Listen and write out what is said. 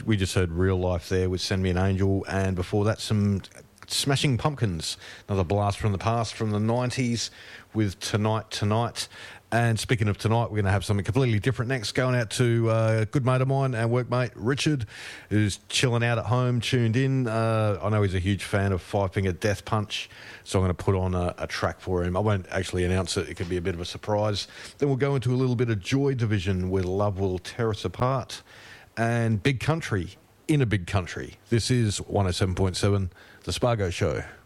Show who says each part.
Speaker 1: we just heard Real Life there with Send Me an Angel, and before that some Smashing Pumpkins, another blast from the past from the 90s with Tonight. And speaking of tonight, we're going to have something completely different next, going out to a good mate of mine and workmate Richard, who's chilling out at home, tuned in. I know he's a huge fan of Five Finger Death Punch, so I'm going to put on a track for him. I won't actually announce it. It could be a bit of a surprise. Then we'll go into a little bit of Joy Division with Love Will Tear Us Apart, and Big Country in a Big Country. This is 107.7, The Spargo Show.